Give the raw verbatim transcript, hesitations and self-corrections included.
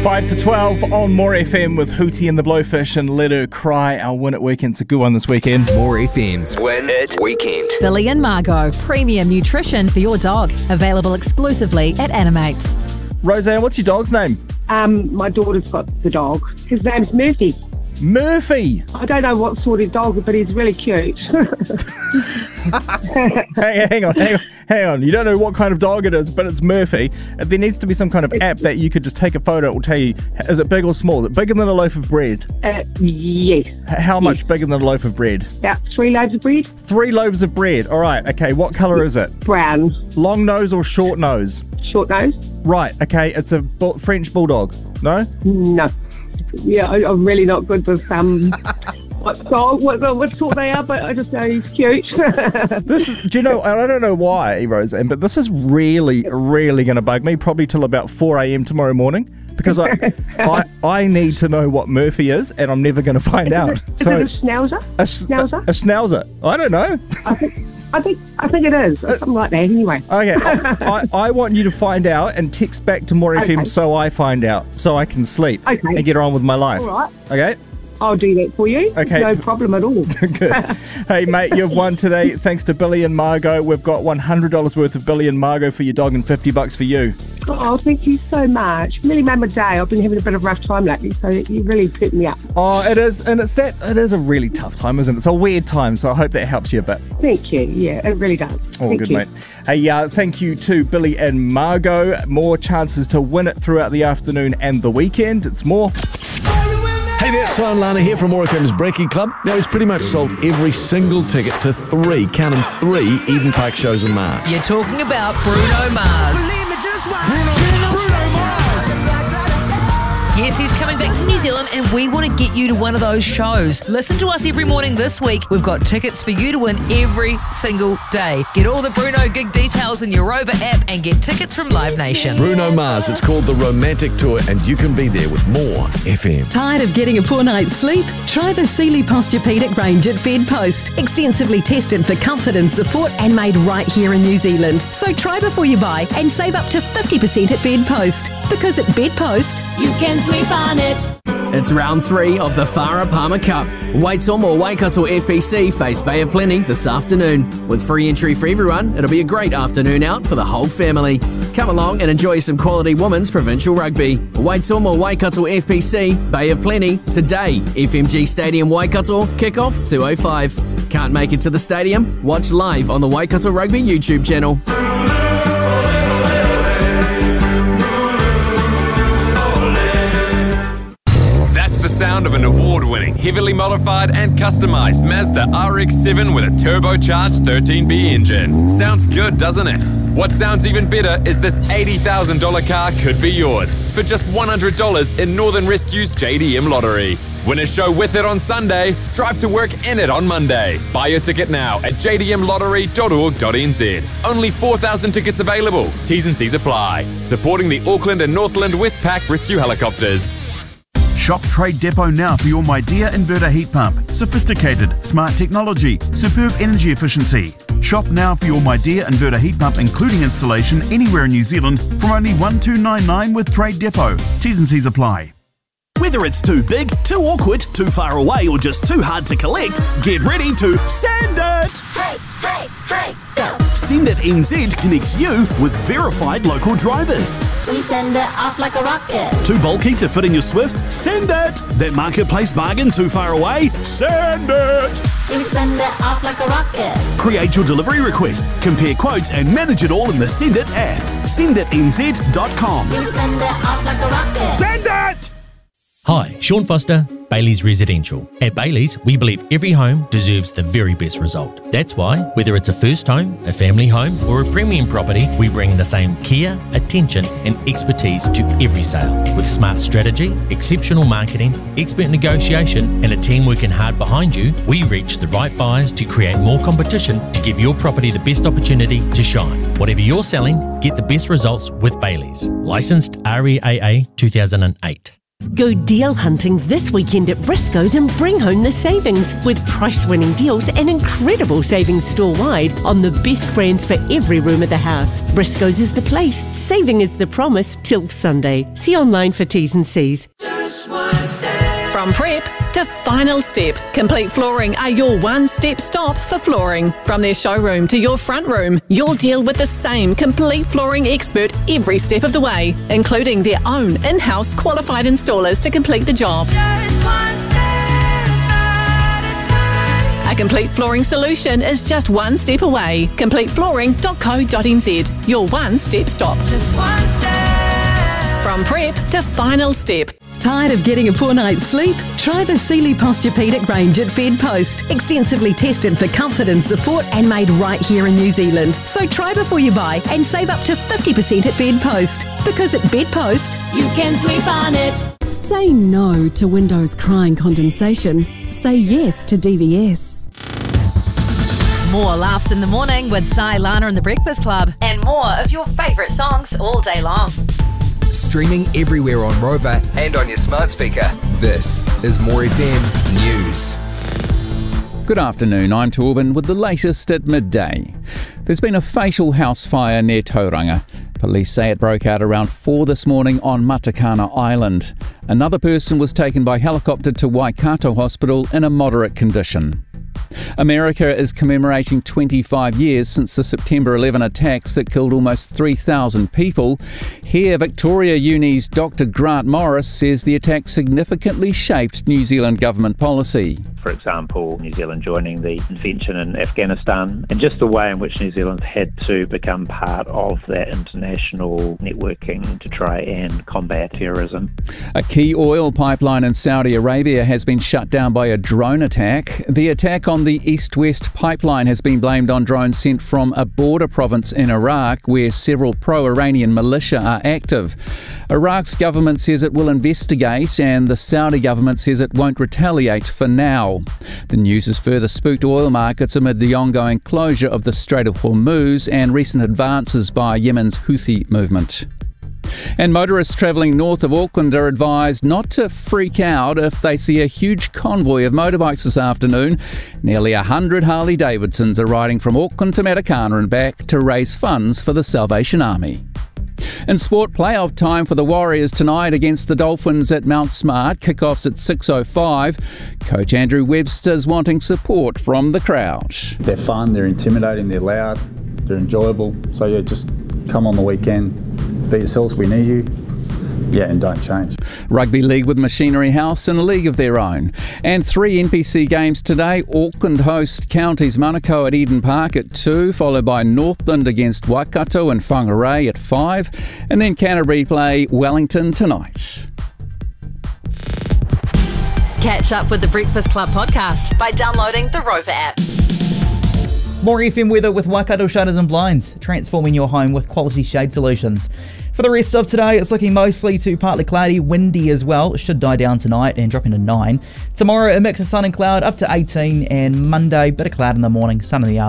five to twelve on More F M with Hootie and the Blowfish and Let Her Cry. Our Win It Weekend's a good one this weekend. More F M's Win It Weekend. Billy and Margot, premium nutrition for your dog. Available exclusively at Animates. Roseanne, what's your dog's name? Um, my daughter's got the dog. His name's Murphy. Murphy. I don't know what sort of dog, but he's really cute. Hang, hang on, hang on, hang on. You don't know what kind of dog it is, but it's Murphy. There needs to be some kind of app that you could just take a photo. It will tell you, is it big or small? Is it bigger than a loaf of bread? Uh, yes. H- how much yes. bigger than a loaf of bread? About three loaves of bread. Three loaves of bread. All right, okay. What colour is it? Brown. Long nose or short nose? Short nose. Right, okay. It's a bu- French bulldog. No? No. Yeah, I, I'm really not good with um, what dog, what, what sort they are, but I just know he's cute. This is, do you know, I don't know why, Roseanne, but this is really, really going to bug me, probably till about four a.m. tomorrow morning, because I, I I need to know what Murphy is, and I'm never going to find is out. It, is so, it a schnauzer? A, schnauzer? A, a schnauzer. I don't know. I think, I think, I think it is, or something like that anyway. Okay, I, I, I want you to find out and text back to More Okay. F M so I find out, so I can sleep Okay. and get on with my life. All right. Okay? I'll do that for you. Okay. No problem at all. Good. Hey, mate, you've won today thanks to Billy and Margot. We've got one hundred dollars worth of Billy and Margot for your dog and fifty bucks for you. Oh, thank you so much. Really made my day. I've been having a bit of a rough time lately, so you really picked me up. Oh, it is, and it's that, it is a really tough time, isn't it? It's a weird time, so I hope that helps you a bit. Thank you. Yeah, it really does. Oh, thank good, you. mate. Hey, uh, thank you to Billy and Margot. More chances to win it throughout the afternoon and the weekend. It's more. Hey there, Simon Lana here from More F M's Breaking Club. Now, he's pretty much sold every single ticket to three, count 'em three, Eden Park shows in March. You're talking about Bruno Mars. Bruno, Bruno Mars! Yes, he's coming back to New Zealand and we want to get you to one of those shows. Listen to us every morning this week. We've got tickets for you to win every single day. Get all the Bruno gig details in your Rover app and get tickets from Live Nation. Bruno Mars, it's called the Romantic Tour, and you can be there with More F M. Tired of getting a poor night's sleep? Try the Sealy Posturepedic range at Bedpost. Extensively tested for comfort and support and made right here in New Zealand. So try before you buy and save up to fifty percent at Bedpost. Because at Bedpost, you can sleep on it. It's round three of the Farah Palmer Cup. Waitom or Waikato F P C face Bay of Plenty this afternoon. With free entry for everyone, it'll be a great afternoon out for the whole family. Come along and enjoy some quality women's provincial rugby. Waitom or Waikato F P C, Bay of Plenty, today. F M G Stadium Waikato, kickoff two oh five. Can't make it to the stadium? Watch live on the Waikato Rugby YouTube channel. The sound of an award-winning, heavily modified and customized Mazda R X seven with a turbocharged thirteen B engine. Sounds good, doesn't it? What sounds even better is this eighty thousand dollars car could be yours for just one hundred dollars in Northern Rescue's J D M lottery. Win a show with it on Sunday, drive to work in it on Monday. Buy your ticket now at j d m lottery dot org dot n z. Only four thousand tickets available. T's and C's apply. Supporting the Auckland and Northland Westpac Rescue Helicopters. Shop Trade Depot now for your Midea inverter heat pump. Sophisticated, smart technology, superb energy efficiency. Shop now for your Midea inverter heat pump including installation anywhere in New Zealand from only one two nine nine with Trade Depot. T's and C's apply. Whether it's too big, too awkward, too far away or just too hard to collect, get ready to send it! Hey, hey, hey, go! Send It N Z connects you with verified local drivers. We send it off like a rocket. Too bulky to fit in your Swift? Send it! That marketplace bargain too far away? Send it! We send it off like a rocket. Create your delivery request, compare quotes and manage it all in the Send It app. send it n z dot com. We send it off like a rocket. Send it! Hi, Sean Foster, Bailey's Residential. At Bailey's, we believe every home deserves the very best result. That's why, whether it's a first home, a family home, or a premium property, we bring the same care, attention, and expertise to every sale. With smart strategy, exceptional marketing, expert negotiation, and a team working hard behind you, we reach the right buyers to create more competition to give your property the best opportunity to shine. Whatever you're selling, get the best results with Bailey's. Licensed R E A A two thousand eight. Go deal hunting this weekend at Briscoe's and bring home the savings with price-winning deals and incredible savings store-wide on the best brands for every room of the house. Briscoe's is the place. Saving is the promise till Sunday. See online for T's and C's. From prep to final step, Complete Flooring are your one-step stop for flooring. From their showroom to your front room, you'll deal with the same Complete Flooring expert every step of the way, including their own in-house qualified installers to complete the job. A complete flooring solution is just one step away. complete flooring dot co dot n z, your one-step stop. Just one step. From prep to final step. Tired of getting a poor night's sleep? Try the Sealy Posturepedic range at Bedpost. Extensively tested for comfort and support and made right here in New Zealand. So try before you buy and save up to fifty percent at Bedpost. Because at Bedpost, You can sleep on it. Say no to Windows crying condensation. Say yes to D V S. More laughs in the morning with Si, Lana and the Breakfast Club. And more of your favourite songs all day long. Streaming everywhere on Rover and on your smart speaker. This is More F M News. Good afternoon, I'm Torben with the latest at midday. There's been a fatal house fire near Tauranga. Police say it broke out around four this morning on Matakana Island. Another person was taken by helicopter to Waikato Hospital in a moderate condition. America is commemorating twenty-five years since the September eleventh attacks that killed almost three thousand people. Here, Victoria Uni's Doctor Grant Morris says the attack significantly shaped New Zealand government policy. For example, New Zealand joining the intervention in Afghanistan, and just the way in which New Zealand had to become part of that international networking to try and combat terrorism. A key oil pipeline in Saudi Arabia has been shut down by a drone attack. The attack on the East-West pipeline has been blamed on drones sent from a border province in Iraq where several pro-Iranian militia are active. Iraq's government says it will investigate and the Saudi government says it won't retaliate for now. The news has further spooked oil markets amid the ongoing closure of the Strait of Hormuz and recent advances by Yemen's Houthi movement. And motorists travelling north of Auckland are advised not to freak out if they see a huge convoy of motorbikes this afternoon. Nearly one hundred Harley Davidsons are riding from Auckland to Matakana and back to raise funds for the Salvation Army. In sport, playoff time for the Warriors tonight against the Dolphins at Mount Smart. Kickoffs at six oh five. Coach Andrew Webster's wanting support from the crowd. They're fun, they're intimidating, they're loud, they're enjoyable. So yeah, just come on the weekend. Be yourselves, we need you. Yeah, and don't change. Rugby League with Machinery House in a league of their own. And three N P C games today. Auckland host Counties Manukau at Eden Park at two, followed by Northland against Waikato and Whangarei at five. And then Canterbury play Wellington tonight. Catch up with the Breakfast Club podcast by downloading the Rover app. More F M weather with Waikato Shutters and Blinds, transforming your home with quality shade solutions. For the rest of today, it's looking mostly to partly cloudy, windy as well. It should die down tonight and drop into nine. Tomorrow, a mix of sun and cloud up to eighteen, and Monday, bit of cloud in the morning, sun in the afternoon.